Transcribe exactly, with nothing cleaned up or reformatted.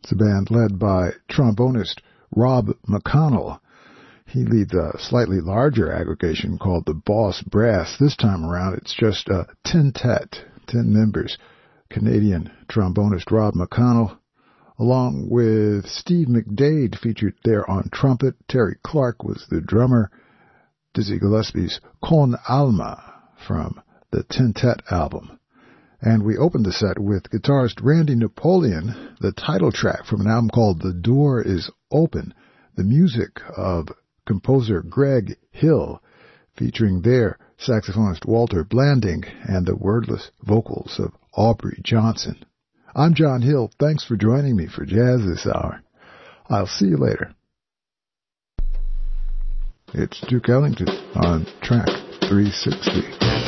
It's a band led by trombonist Rob McConnell. He leads a slightly larger aggregation called the Boss Brass. This time around, it's just a quintet, ten members. Canadian trombonist Rob McConnell, along with Steve McDade, featured there on trumpet. Terry Clark was the drummer. Dizzy Gillespie's Con Alma from the Quintet album. And we opened the set with guitarist Randy Napoleon, the title track from an album called The Door is Open, the music of composer Greg Hill, featuring there saxophonist Walter Blanding and the wordless vocals of Aubrey Johnson. I'm John Hill. Thanks for joining me for Jazz this hour. I'll see you later. It's Duke Ellington on track three sixty.